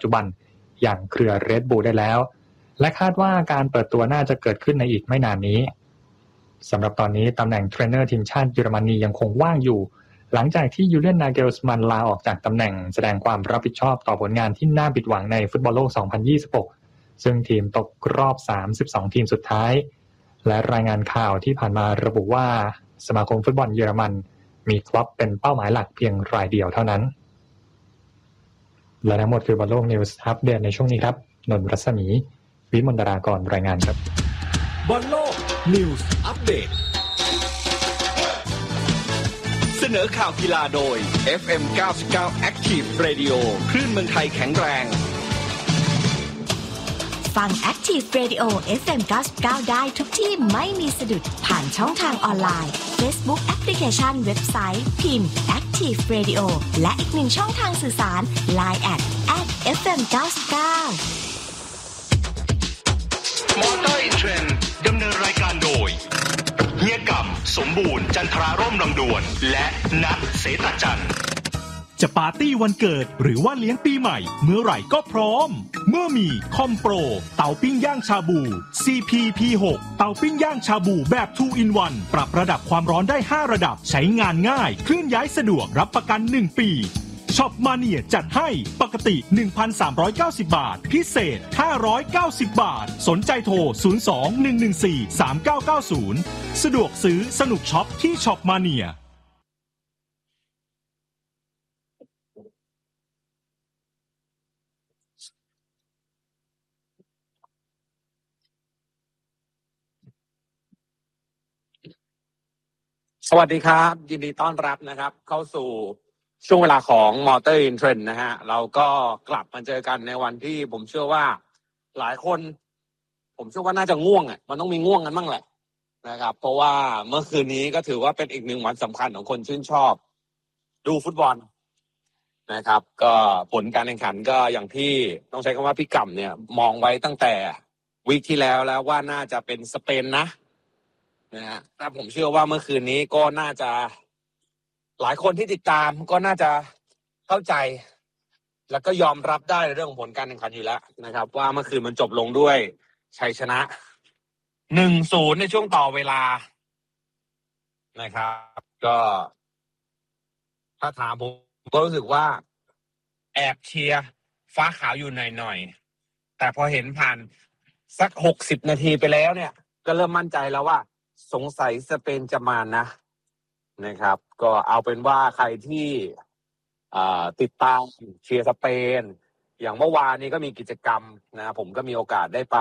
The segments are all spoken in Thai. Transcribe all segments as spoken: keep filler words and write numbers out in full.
จุบันอย่างเครือ Red Bull ได้แล้วและคาดว่าการเปิดตัวน่าจะเกิดขึ้นในอีกไม่นานนี้สำหรับตอนนี้ตำแหน่งเทรนเนอร์ทีมชาติเยอรมนียังคงว่างอยู่หลังจากที่ยูเลียน นาเกลสมันลาออกจากตำแหน่งแสดงความรับผิดชอบต่อผลงานที่น่าผิดหวังในฟุตบอลโลก สองพันยี่สิบหก ซึ่งทีมตกรอบ สามสิบสอง ทีมสุดท้ายและรายงานข่าวที่ผ่านมาระบุว่าสมาคมฟุตบอลเยอรมันมีคลับเป็นเป้าหมายหลักเพียงรายเดียวเท่านั้นและทั้งหมดคือบอลโลกนิวส์อัปเดตในช่วงนี้ครับนนท์รัศมีวิมลดารากรรายงานครับบอลโลกนิวส์อัปเดตเสนอข่าวกีฬาโดย เอฟ เอ็ม เก้าสิบเก้า Active Radio คลื่นเมืองไทยแข็งแรงฟัง Active Radio เอฟ เอ็ม เก้าสิบเก้าได้ทุกที่ไม่มีสะดุดผ่านช่องทางออนไลน์ Facebook แอปพลิเคชันเว็บไซต์พิมพ์ Active Radio และอีกหนึ่งช่องทางสื่อสาร ไลน์ แอท แอท เอฟ เอ็ม เก้าสิบเก้ามอเตอร์อินเทรนด์ดำเนินรายการโดยเฮียกำสมบูรณ์จันทราร่มลำดวนและนัทเสตจันทร์จะปาร์ตี้วันเกิดหรือว่าเลี้ยงปีใหม่เมื่อไหร่ก็พร้อมเมื่อมีคอมโปรเตาปิ้งย่างชาบู ซี พี พี หก เตาปิ้งย่างชาบูแบบ ทู อิน วัน ปรับระดับความร้อนได้ห้าระดับใช้งานง่ายเคลื่อนย้ายสะดวกรับประกันหนึ่งปีช็อปมาเนียจัดให้ปกติ หนึ่งพันสามร้อยเก้าสิบ บาทพิเศษห้าร้อยเก้าสิบบาทสนใจโทรศูนย์ สอง หนึ่ง หนึ่ง สี่ สาม เก้า เก้า ศูนย์สะดวกซื้อสนุกช็อปที่ช็อปมาเนียสวัสดีครับยินดีต้อนรับนะครับเข้าสู่ช่วงเวลาของ Motor in Trend นะฮะเราก็กลับมาเจอกันในวันที่ผมเชื่อว่าหลายคนผมเชื่อว่าน่าจะง่วงอ่ะมันต้องมีง่วงกันบ้างแหละนะครับเพราะว่าเมื่อคืนนี้ก็ถือว่าเป็นอีกหนึ่งวันสำคัญของคนชื่นชอบดูฟุตบอลนะครับก็ผลการแข่งขันก็อย่างที่ต้องใช้คำว่าพี่กำเนี่ยมองไว้ตั้งแต่วีคที่แล้วแล้วว่าน่าจะเป็นสเปนนะนะฮะแต่ผมเชื่อว่าเมื่อคืนนี้ก็น่าจะหลายคนที่ติดตามก็น่าจะเข้าใจแล้วก็ยอมรับได้ในเรื่องของผลการแข่งขันอยู่แล้วนะครับว่าเมื่อคืนมันจบลงด้วยชัยชนะ หนึ่งศูนย์ ในช่วงต่อเวลานะครับก็ถ้าถามผมก็รู้สึกว่าแอบเชียร์ฟ้าขาวอยู่หน่อยๆแต่พอเห็นผ่านสักหกสิบนาทีไปแล้วเนี่ยก็เริ่มมั่นใจแล้วว่าสงสัยสเปนจะมานะนะครับก็เอาเป็นว่าใครที่ติดตามเชียร์สเปนอย่างเมื่อวานนี้ก็มีกิจกรรมนะผมก็มีโอกาสได้ไป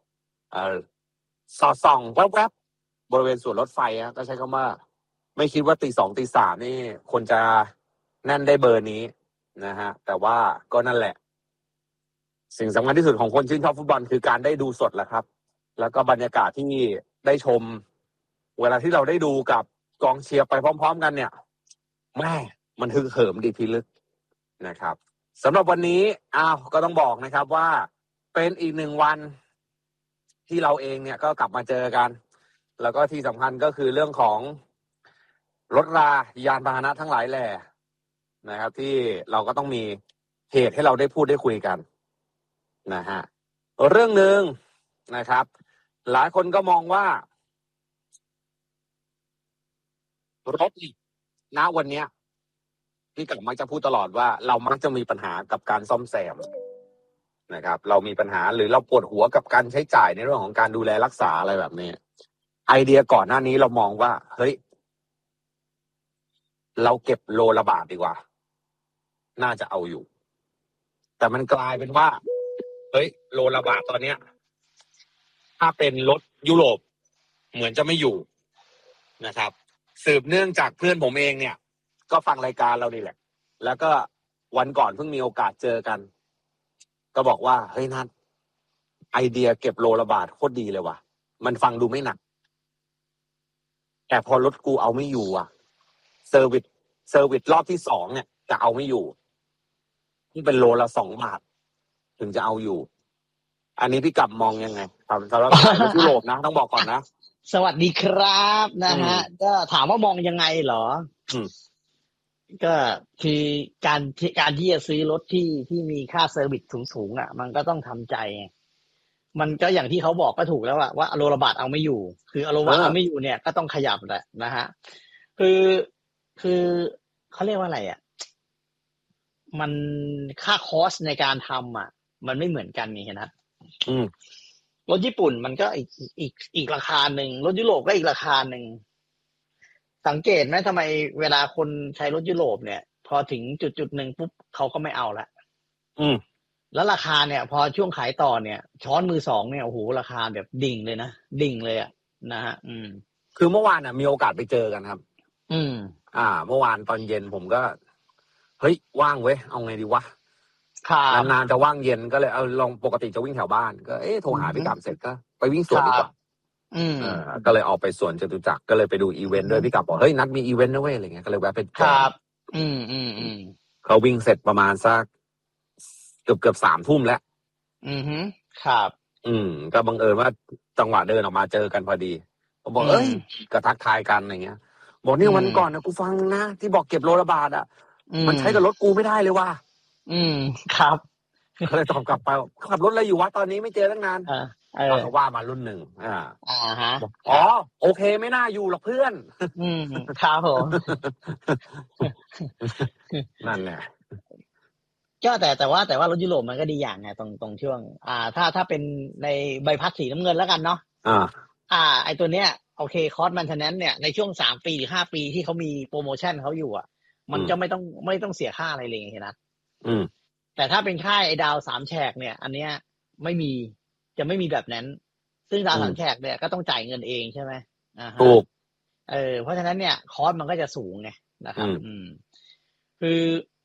สอดส่องแวบๆบริเวณสวนรถไฟนะก็ใช้คำว่าไม่คิดว่าตีสองตีสามนี่คนจะแน่นได้เบอร์นี้นะฮะแต่ว่าก็นั่นแหละสิ่งสำคัญที่สุดของคนชื่นชอบฟุตบอลคือการได้ดูสดแหละครับแล้วก็บรรยากาศที่ได้ชมเวลาที่เราได้ดูกับกองเชียร์ไปพร้อมๆกันเนี่ยแม่มันฮึกเหิมดีพิลึกนะครับสำหรับวันนี้อ้าวก็ต้องบอกนะครับว่าเป็นอีกหนึ่งวันที่เราเองเนี่ยก็กลับมาเจอกันแล้วก็ที่สำคัญก็คือเรื่องของรถรายานพาหนะทั้งหลายแหล่นะครับที่เราก็ต้องมีเหตุให้เราได้พูดได้คุยกันนะฮะเรื่องนึงนะครับหลายคนก็มองว่ารถณวันเนี้ยพี่กับมักจะพูดตลอดว่าเรามักจะมีปัญหากับการซ่อมแซมนะครับเรามีปัญหาหรือเราปวดหัวกับการใช้จ่ายในเรื่องของการดูแลรักษาอะไรแบบนี้ไอเดียก่อนหน้านี้เรามองว่าเฮ้ยเราเก็บโลละบาทดีกว่าน่าจะเอาอยู่แต่มันกลายเป็นว่าเฮ้ยโลละบาทตอนเนี้ยถ้าเป็นรถยุโรปเหมือนจะไม่อยู่นะครับสืบเนื่องจากเพื่อนผมเองเนี่ยก็ฟังรายการเรานี่แหละแล้วก็วันก่อนเพิ่งมีโอกาสเจอกันก็บอกว่าเฮ้ยนัทไอเดียเก็บโลละบาทโคตรดีเลยว่ะมันฟังดูไม่หนักแต่พอรถกูเอาไม่อยู่อ่ะเซอร์วิสเซอร์วิสรอบที่สองเนี่ยจะเอาไม่อยู่ที่เป็นโลละสองบาทถึงจะเอาอยู่อันนี้พี่กลับมองยังไงสำหรับสายรถยุโรปนะต้องบอกก่อนนะสวัสดีครับนะฮะก็ถามว่ามองยังไงเหรอก็คือการที่การที่จะซื้อรถที่ที่มีค่าเซอร์วิสสูงๆอ่ะมันก็ต้องทำใจมันก็อย่างที่เขาบอกก็ถูกแล้วอะว่าอโลระบาดเอาไม่อยู่คืออโลระบาดเอาไม่อยู่เนี่ยก็ต้องขยับแหละนะฮะคือคือเขาเรียกว่าอะไรอ่ะมันค่าคอสในการทำอ่ะมันไม่เหมือนกันนี่นะอืมรถญี่ปุ่นมันก็อีกอีกอีกราคาหนึ่งรถยุโรปก็อีกราคาหนึ่งสังเกตไหมทำไมเวลาคนใช้รถยุโรปเนี่ยพอถึงจุดจุดหนึ่งปุ๊บเขาก็ไม่เอาละอืมแล้วราคาเนี่ยพอช่วงขายต่อเนี่ยช้อนมือสองเนี่ยโอ้โหราคาแบบดิ่งเลยนะดิ่งเลยอ่ะนะฮะอืมคือเมื่อวานอ่ะมีโอกาสไปเจอกันครับอืมอ่าเมื่อวานตอนเย็นผมก็เฮ้ยว่างเว้ยเอาไงดีวะนานๆจะว่างเย็นก็เลยเอาลองปกติจะวิ่งแถวบ้านก็เอ๊ะโทรหาพี่กำเสร็จก็ไปวิ่งสวนดีกว่าอืมก็เลยออกไปสวนจตุจักรก็เลยไปดูอีเวนต์ด้วยพี่กำบอกเฮ้ยนัดมีอีเวนต์นะเว้ยอะไรเงี้ยก็เลยแวะไปครับอืมอืมอืมเขาวิ่งเสร็จประมาณสักเกือบเกือบสามทุ่มแล้วอืมครับอืมก็บังเอิญว่าจังหวะเดินออกมาเจอกันพอดีผมบอกเอ้ยก็ทักทายกันอะไรเงี้ยบอกนี่วันก่อนนะกูฟังนะที่บอกเก็บโลละบาทอ่ะมันใช้กับรถกูไม่ได้เลยว่ะอืมครับก็เลยตอบกลับไปขับรถอะไรอยู่วะตอนนี้ไม่เจอตั้งนานก็เขาว่ามารุ่นหนึ่งอ่าอ่าฮะอ๋อโอเคไม่น่าอยู่หรอกเพื่อนอืมครับผมนั่นแหละก็แต่แต่ว่าแต่ว่ารถยุโรปมันก็ดีอย่างไงตรงตรงช่วงอ่าถ้าถ้าเป็นในใบพัดสีน้ำเงินแล้วกันเนาะอ่าอ่าไอตัวเนี้ยโอเคคอร์สมันเทนแนนซ์เนี่ยในช่วงสามปีหรือห้าปีที่เขามีโปรโมชั่นเขาอยู่อ่ะมันจะไม่ต้องไม่ต้องเสียค่าอะไรเลยไงนะอืมแต่ถ้าเป็นค่ายไอดาวสามแฉกเนี่ยอันเนี้ยไม่มีจะไม่มีแบบนั้นซึ่งดาวสามแฉกเนี่ยก็ต้องจ่ายเงินเองใช่ไหมอ่าถูกเออเพราะฉะนั้นเนี่ยคอร์สมันก็จะสูงไงนะครับอืมคือ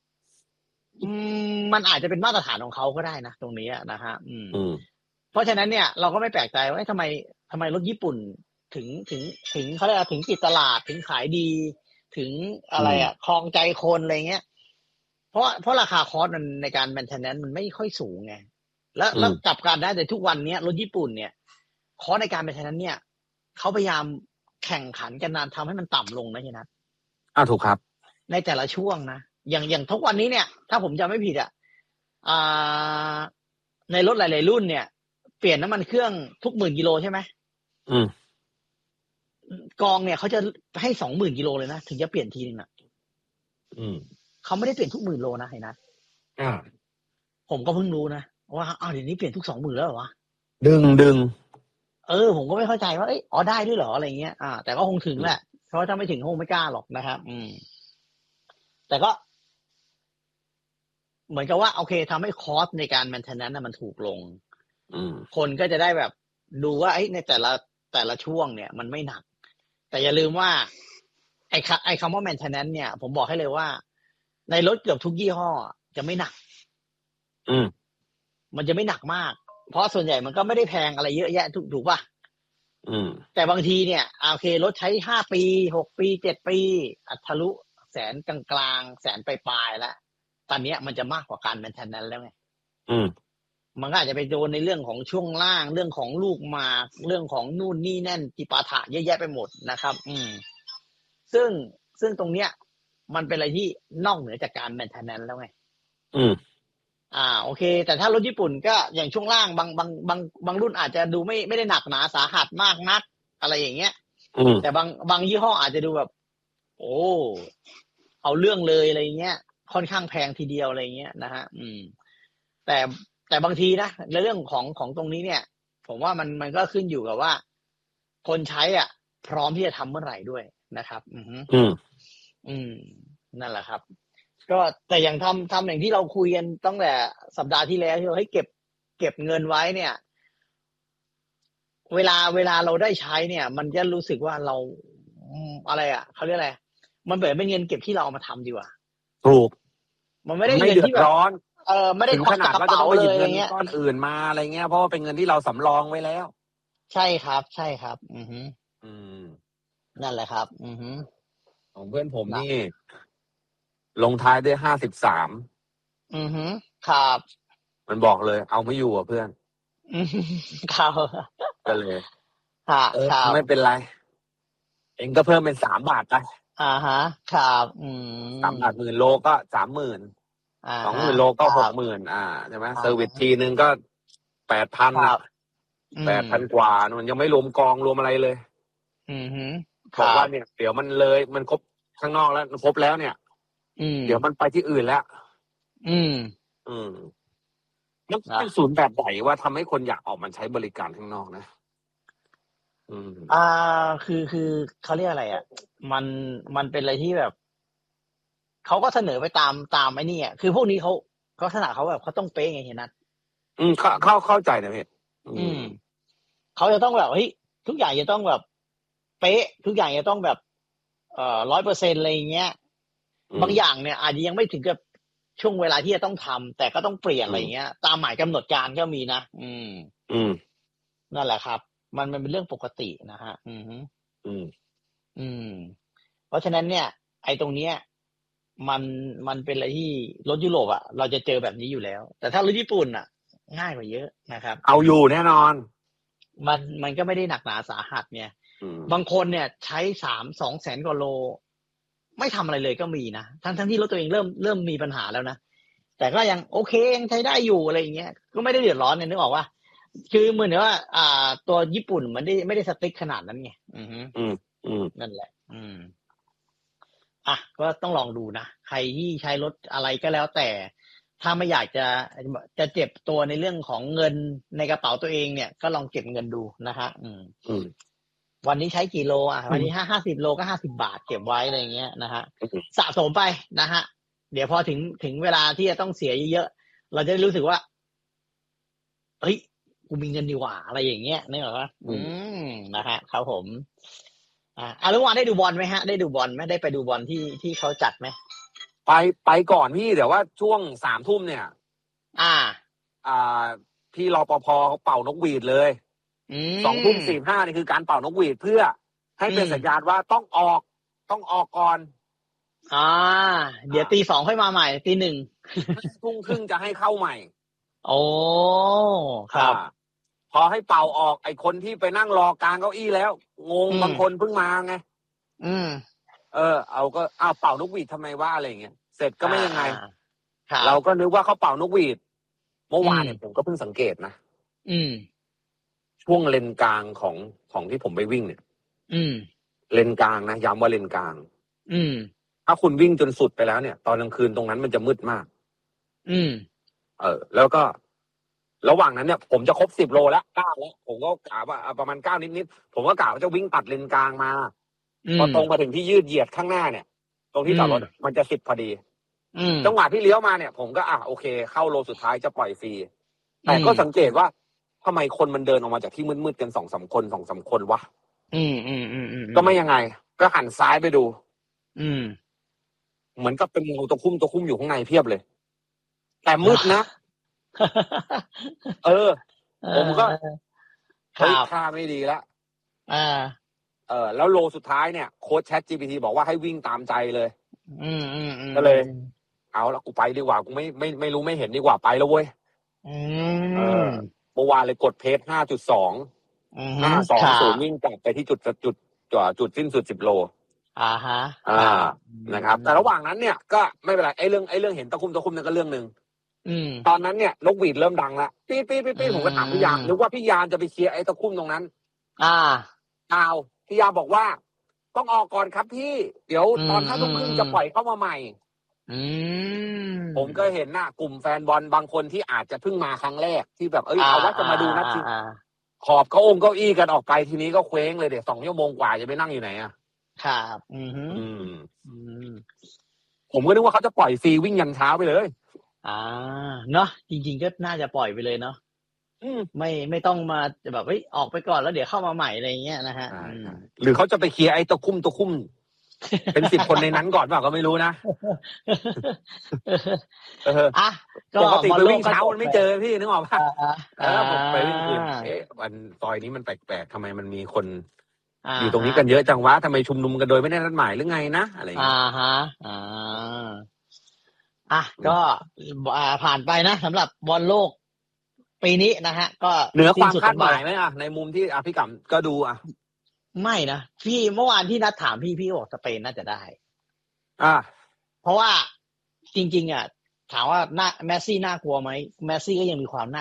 มันอาจจะเป็นมาตรฐานของเขาก็ได้นะตรงนี้นะฮะอืมเพราะฉะนั้นเนี่ยเราก็ไม่แปลกใจว่าทำไมทำไมรถญี่ปุ่นถึงถึงถึงเขาเรียกถึงติดตลาดถึงขายดีถึงอะไรอ่ะคลองใจคนอะไรเงี้ยเพราะเพราะราคาคอร์สมันในการแมนเทนแนนซ์มันไม่ค่อยสูงไงแล้วแล้วกลับกันได้แต่ทุกวันนี้รถญี่ปุ่นเนี่ยคอร์สในการแมนเทนแนนซ์เนี่ยเขาพยายามแข่งขันกันนานทำให้มันต่ำลงนะเฮียนัทอ่าถูกครับในแต่ละช่วงนะอย่างอย่างทุกวันนี้เนี่ยถ้าผมจำไม่ผิดอ่ะอ่าในรถหลายๆรุ่นเนี่ยเปลี่ยนน้ำมันเครื่องทุกหมื่นกิโลใช่ไหมอืมกองเนี่ยเขาจะให้สองหมื่นกิโลเลยนะถึงจะเปลี่ยนทีนึงอ่ะอืมเขาไม่ได้เปลี่ยนทุกหมื่นโลนะเห็นนะอ่าผมก็เพิ่งรู้นะว่าอ้าวเดี๋ยวนี้เปลี่ยนทุกสองหมื่นแล้วเหรอวะดึงดึงเออผมก็ไม่เข้าใจว่าเอ้ยอ๋อได้ด้วยเหรออะไรเงี้ยอ่าแต่ก็คงถึงแหละเพราะถ้าไม่ถึงคงไม่กล้าหรอกนะครับอืมแต่ก็เหมือนกับว่าโอเคทำให้คอสในการแมนเทนแนนซ์มันถูกลงคนก็จะได้แบบดูว่าไอ้ในแต่ละแต่ละช่วงเนี่ยมันไม่หนักแต่อย่าลืมว่าไอ้ไอ้คำว่าแมนเทนแนนซ์เนี่ยผมบอกให้เลยว่าในรถเกือบทุกยี่ห้อจะไม่หนักอืมมันจะไม่หนักมากเพราะส่วนใหญ่มันก็ไม่ได้แพงอะไรเยอะแยะถูกถูกป่ะอืมแต่บางทีเนี่ยโอเครถใช้ห้าปีหกปีเจ็ดปีอัทะลุแสนกลางๆแสนปลายๆแล้วตอนนี้มันจะมากกว่าการแมนเทนแนนซ์แล้วไงอืมมันก็อาจจะไปโดนในเรื่องของช่วงล่างเรื่องของลูกหมากเรื่องของนู่นนี่นั่นจิปาถะเยอะแยะไปหมดนะครับอืมซึ่งซึ่งตรงเนี้ยมันเป็นอะไรที่นอกเหนือจากการแมนเทนแนนซ์แล้วไงอืมอ่าโอเคแต่ถ้ารถญี่ปุ่นก็อย่างช่วงล่างบางบางบางบางรุ่นอาจจะดูไม่ไม่ได้หนักหนาสาหัสมากนักอะไรอย่างเงี้ยแต่บางบางยี่ห้ออาจจะดูแบบโอ้เอาเรื่องเลยอะไรเงี้ยค่อนข้างแพงทีเดียวอะไรเงี้ยนะฮะอืมแต่แต่บางทีนะในเรื่องของของตรงนี้เนี่ยผมว่ามันมันก็ขึ้นอยู่กับว่าคนใช้อ่ะพร้อมที่จะทำเมื่อไหร่ด้วยนะครับอืมอืมอืมนั่นแหละครับก็แต่อย่างทำทำอย่างที่เราคุยกันตั้งแต่สัปดาห์ที่แล้วที่เราให้เก็บเก็บเงินไว้เนี่ยเวลาเวลาเราได้ใช้เนี่ยมันจะรู้สึกว่าเราอะไรอ่ะเขาเรียกอะไรมันเหมือนเป็นเงินเก็บที่เราเอามาทำดีกว่าถูกมันไม่ได้เงินที่แบบร้อนเออไม่ได้ควักจากกระเป๋าเลยอะไรเงี้ยก้อนอื่นมาอะไรเงี้ยเพราะว่าเป็นเงินที่เราสำรองไว้แล้วใช่ครับใช่ครับอือฮึอืมนั่นแหละครับอือฮึของเพื่อนผมนี่ลงท้ายด้วยห้าสิบสามอือฮึครับมันบอกเลยเอาไม่อยู่อ่ะเพื่อนครับก็เลยค่ะเออไม่เป็นไรเองก็เพิ่มเป็นสามบาทไปอ่าฮะครับอืมสามบาทหมื่นโลก็สามหมื่นสองหมื่นโลก็หกหมื่นอ่าใช่ไหมเซอร์วิสทีนึงก็แปดพันอ่ะแปดพันกว่ามันยังไม่รวมกองรวมอะไรเลยอืมฮึบอกว่าเนี่ยเดี๋ยวมันเลยมันครบข้างนอกแล้วครบแล้วเนี่ยเดี๋ยวมันไปที่อื่นแล้วอืมอืมมันเป็นศูนย์แบบไหนว่าทำให้คนอยากออกมาใช้บริการข้างนอกนะอืมอ่าคือคือเขาเรียกอะไรอ่ะมันมันเป็นอะไรที่แบบเขาก็เสนอไปตามตามไอ้นี่อ่ะคือพวกนี้เขาเขาขนาดเขาแบบเขาต้องเป๊ะไงเห็นนัทอืมเข้าเข้าเข้าใจนะพี่อืมเขาจะต้องแบบเฮ้ยทุกอย่างจะต้องแบบเป๊ะทุกอย่างจะต้องแบบเอ่อร้อยเปอร์เซ็นต์อะไรอย่างเงี้ยบางอย่างเนี่ยอาจจะยังไม่ถึงกับช่วงเวลาที่จะต้องทำแต่ก็ต้องเปลี่ยนอะไรอย่างเงี้ยตามหมายกำหนดการก็มีนะอืมอืมนั่นแหละครับมันมันเป็นเรื่องปกตินะฮะอืมอืมอืมเพราะฉะนั้นเนี่ยไอ้ตรงเนี้ยมันมันเป็นอะไรที่รถยุโรปอ่ะเราจะเจอแบบนี้อยู่แล้วแต่ถ้ารถญี่ปุ่นอ่ะง่ายกว่าเยอะนะครับเอาอยู่แน่นอนมันมันก็ไม่ได้หนักหนาสาหัสเนี่ยบางคนเนี่ยใช้สามสองแสนกว่าโลไม่ทำอะไรเลยก็มีนะทั้งทั้งที่รถตัวเองเริ่มเริ่มมีปัญหาแล้วนะแต่ก็ยังโอเคยังใช้ได้อยู่อะไรอย่างเงี้ยก็ไม่ได้เดือดร้อนเนี่ยนึกออกว่าคือเหมือนว่าอ่าตัวญี่ปุ่นมันได้ไม่ได้สติ๊กขนาดนั้นไงอืมอืมอืมนั่นแหละอืมอ่ะก็ต้องลองดูนะใครที่ใช้รถอะไรก็แล้วแต่ถ้าไม่อยากจะจะเจ็บตัวในเรื่องของเงินในกระเป๋าตัวเองเนี่ยก็ลองเก็บเงินดูนะฮะอืมอืมวันนี้ใช้กี่โลอ่ะวันนี้ห้าห้าสิบโลก็ห้าสิบบาทเก็บไว้อะไรเงี้ยนะฮะสะสมไปนะฮะเดี๋ยวพอถึงถึงเวลาที่จะต้องเสียเยอะๆเราจะได้รู้สึกว่าเฮ้ยกูมีเงินดีกว่าอะไรอย่างเงี้ยนี่หรอวะอืมนะฮะครับผมอ่าอ่ะเมื่อวานได้ดูบอลไหมฮะได้ดูบอลไหมได้ไปดูบอลที่ที่เขาจัดไหมไปไปก่อนพี่แต่ว่าช่วงสามทุ่มเนี่ยอ่าอ่าพี่รปภเขาเป่านกหวีดเลยสองทุ่มสี่ห้านี่คือการเป่านกหวีดเพื่อให้เป็นสัญญาณว่าต้องออกต้องออกก่อนอ่าเดี๋ยวตีสองค่อยมาใหม่ตีหนึ่งทุ่มครึ่งจะให้เข้าใหม่โอ้ครับพอให้เป่าออกไอ้คนที่ไปนั่งรอกลางเก้าอี้แล้วงงบางคนเพิ่งมาไงอืมเออเอาก็อ้าวเป่านกหวีดทำไมว่าอะไรอย่างเงี้ยเสร็จก็ไม่ยังไงเราก็นึกว่าเขาเป่านกหวีดเมื่อวานเนี่ยผมก็เพิ่งสังเกตนะอืมช่วงเลนกลางของของที่ผมไปวิ่งเนี่ยอืมเลนกลางนะย้ำว่าเลนกลางอืมถ้าคุณวิ่งจนสุดไปแล้วเนี่ยตอนกลางคืนตรงนั้นมันจะมืดมากอืมเออแล้วก็ระหว่างนั้นเนี่ยผมจะครบสิบโลแล้วเก้าแล้วผมก็กะว่าประมาณเก้านิดๆผมก็กะว่าจะวิ่งตัดเลนกลางมาพอตรงมาถึงที่ยืดเหยียดข้างหน้าเนี่ยตรงที่จอดรถมันจะสิบพอดีจังหวะที่เลี้ยวมาเนี่ยผมก็อ่ะโอเคเข้าโลสุดท้ายจะปล่อยฟรีแต่ก็สังเกตว่าทำไมคนมันเดินออกมาจากที่มืดๆกันสองสามคนสองสามคนวะอืมอืมอืมอืมก็ไม่ยังไงก็หันซ้ายไปดูอืมเหมือนกับเป็นเงาตะคุ่มตะคุ่มอยู่ข้างในเพียบเลยแต่มืดนะเออผมก็เฮ้ยท่าไม่ดีละอ่าเออแล้วโลสุดท้ายเนี่ยโค้ช Chat จี พี ที บอกว่าให้วิ่งตามใจเลยอืมอืมอืมก็เลยเอาละกูไปดีกว่ากูไม่ไม่ไม่รู้ไม่เห็นดีกว่าไปแล้วเว้ยอืมเมื่อวานเลยกดเพจ ห้าจุดสอง ห้าสองศูนย์วิ่งกลับไปที่จุดจุดจุดสิ้นสุดสิบโลอ่าฮะอ่านะครับแต่ระหว่างนั้นเนี่ยก็ไม่เป็นไรไอ้เรื่องไอ้เรื่องเห็นตะคุ่มตะคุ่มนั่นก็เรื่องนึงตอนนั้นเนี่ยนกหวีดเริ่มดังละปี๊ดปี๊ดปี๊ดผมก็ถามพี่ยามนึกว่าพี่ยามจะไปเคลียร์ไอ้ตะคุ่มตรงนั้นอ่าอ้าวพี่ยามบอกว่าต้องออกก่อนครับพี่เดี๋ยวตอนห้าทุ่มครึ่งจะปล่อยเข้ามาใหม่ผมก็เห็นน่ะกลุ่มแฟนบอลบางคนที่อาจจะเพิ่งมาครั้งแรกที่แบบเอ้ยเอาว่าจะมาดูนัดที่ขอบเก้าองเก้าอี้กันออกไปทีนี้ก็เคว้งเลยเดี๋ยวสองชั่วโมงกว่าจะไปนั่งอยู่ไหนอ่ะครับอืมอืมผมก็นึกว่าเขาจะปล่อยฟรีวิ่งยันเช้าไปเลยอ่าเนาะจริงๆก็น่าจะปล่อยไปเลยเนาะไม่ไม่ต้องมาแบบเฮ้ยออกไปก่อนแล้วเดี๋ยวเข้ามาใหม่อะไรเงี้ยนะฮะหรือเขาจะไปเคลียร์ไอ้ตะคุ่มตะคุ่มเป็นสิบคนในนั้นก่อนเปล่าก็ไม่รู้นะเอออ่ะปกติไปวิ่งเช้ามันไม่เจอพี่นึกออกป่ะเออผมไปวิ่งคืนเอ๊ะวันซอยนี้มันแปลกๆทำไมมันมีคนอยู่ตรงนี้กันเยอะจังวะทำไมชุมนุมกันโดยไม่ได้นัดหมายหรือไงนะอะไรอย่างเงี้ยอ่าฮะอ่าอ่ะก็ผ่านไปนะสำหรับบอลโลกปีนี้นะฮะก็เหนือความคาดหมายไหมอ่ะในมุมที่อ่ะพี่กำก็ดูอ่ะไม่นะพี่เมื่อวานที่นัดถามพี่พี่บอกสเปนน่าจะได้อ่าเพราะว่าจริงๆอ่ะถามว่าน่าเมสซี่น่ากลัวไหมเมสซี่ก็ยังมีความน่า